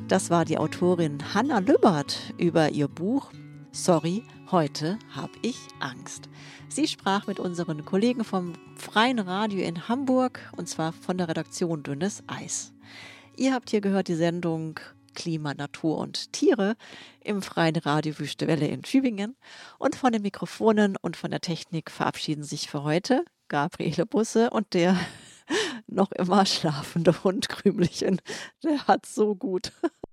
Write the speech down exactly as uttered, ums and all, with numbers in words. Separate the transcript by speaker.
Speaker 1: Das war die Autorin Hannah Lübbert über ihr Buch Sorry, heute hab ich Angst. Sie sprach mit unseren Kollegen vom Freien Radio in Hamburg, und zwar von der Redaktion Dünnes Eis. Ihr habt hier gehört die Sendung Klima, Natur und Tiere im Freien Radio Wüste Welle in Tübingen. Und von den Mikrofonen und von der Technik verabschieden sich für heute Gabriele Busse und der noch immer schlafende Hund Krümelchen. Der hat so gut.